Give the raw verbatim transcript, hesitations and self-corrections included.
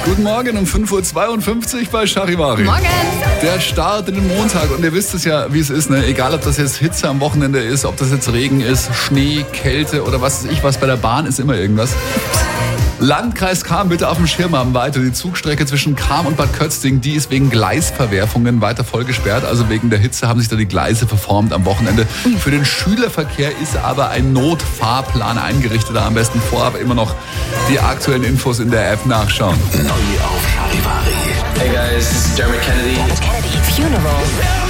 Guten Morgen um fünf Uhr zweiundfünfzig bei Charivari. Morgen. Der Start in den Montag und ihr wisst es ja, wie es ist, ne? Egal, ob das jetzt Hitze am Wochenende ist, ob das jetzt Regen ist, Schnee, Kälte oder was weiß ich was, bei der Bahn ist immer irgendwas. Landkreis Cham bitte auf dem Schirm haben weiter. Die Zugstrecke zwischen Cham und Bad Kötzting, die ist wegen Gleisverwerfungen weiter voll gesperrt. Also wegen der Hitze haben sich da die Gleise verformt am Wochenende. Für den Schülerverkehr ist aber ein Notfahrplan eingerichtet. Da am besten vorab immer noch die aktuellen Infos in der App nachschauen. Neu auf Charivari. Hey guys, this is Jeremy Kennedy. Kennedy Funeral.